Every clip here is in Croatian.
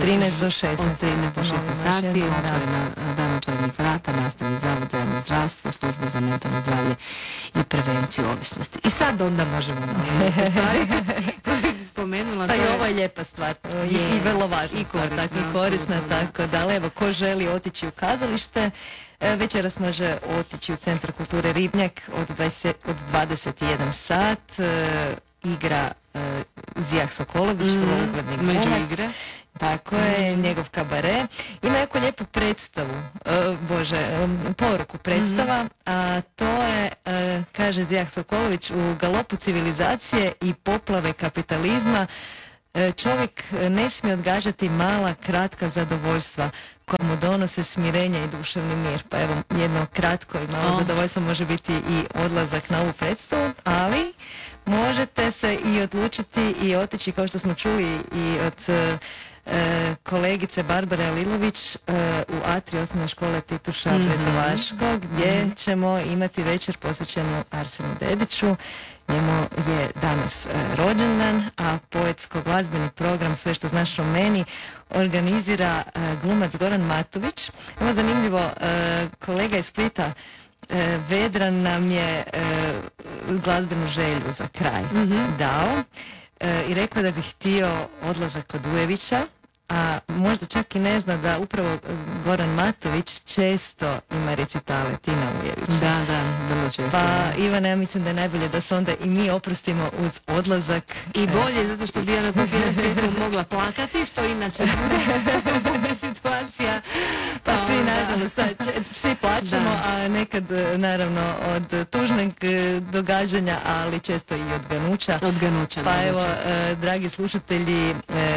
13 do 16. Od 13 do 16 sati, dan otvorenih vrata, nastavni zavod za javno zdravstvo, služba za mentalno zdravlje i prevenciju ovisnosti. I sad onda možemo na ove stvari koje si spomenula. Pa i ovo je lijepa stvar i vrlo važna i stvar, korisna, tako i korisna, tako da, ali evo, ko želi otići u kazalište, večeras može otići u Centar kulture Ribnjak od 21 sat, igra Zijah Sokolović, vrlo ugledni glumac. Tako je, njegov kabare. Ima jako lijepu predstavu, poruku predstava, a to je, kaže Zijah Sokolović, u galopu civilizacije i poplave kapitalizma čovjek ne smije odgađati mala, kratka zadovoljstva koja mu donose smirenje i duševni mir. Pa evo, jedno kratko i malo zadovoljstvo može biti i odlazak na ovu predstavu, ali možete se i odlučiti i otići, kao što smo čuli i od kolegice Barbare Alilović, u atriju osnovne škole Tituša Brezovačkog, gdje ćemo imati večer posvećenu Arsenu Dediću. Njemu je danas rođendan, a poetsko-glazbeni program Sve što znaš o meni organizira glumac Goran Matović. Evo zanimljivo, kolega iz Splita Vedran nam je glazbenu želju za kraj dao i rekao da bi htio odlazak kod Ujevića, a možda čak i ne zna da upravo Goran Matović često ima recitale Tina Ujevića. Da, vrlo često. Pa Ivana, ja mislim da je najbolje da se onda i mi oprostimo uz odlazak. I bolje, zato što bi ja na tu pjesmu mogla plakati, što inače bude situacija. Pa svi, nažalost, svi plaćamo, a nekad, naravno, od tužnog događanja, ali često i od ganuća. Pa evo, dragi slušatelji,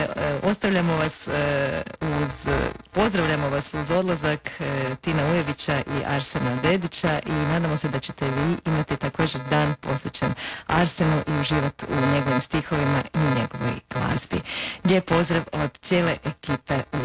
pozdravljamo vas uz odlazak Tina Ujevića i Arsena Dedića i nadamo se da ćete vi imati također dan posvećen Arsenu i uživati u njegovim stihovima i u njegovoj glazbi. Lijep pozdrav od cijele ekipe